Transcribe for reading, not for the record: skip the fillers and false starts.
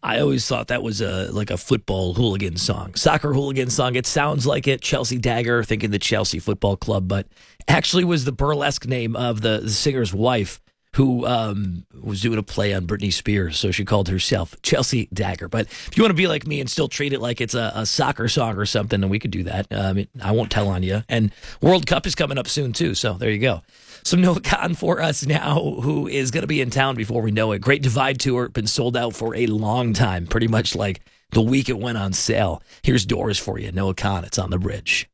I always thought that was like a football hooligan song, soccer hooligan song. It sounds like it. Chelsea Dagger, thinking the Chelsea Football Club, but actually was the burlesque name of the singer's wife who was doing a play on Britney Spears. So she called herself Chelsea Dagger. But if you want to be like me and still treat it like it's a soccer song or something, then we could do that. I won't tell on you. And World Cup is coming up soon, too. So there you go. Some Noah Kahan for us now, who is going to be in town before we know it. Great Divide Tour, been sold out for a long time, pretty much like the week it went on sale. Here's Doors for you. Noah Kahan, it's on the bridge.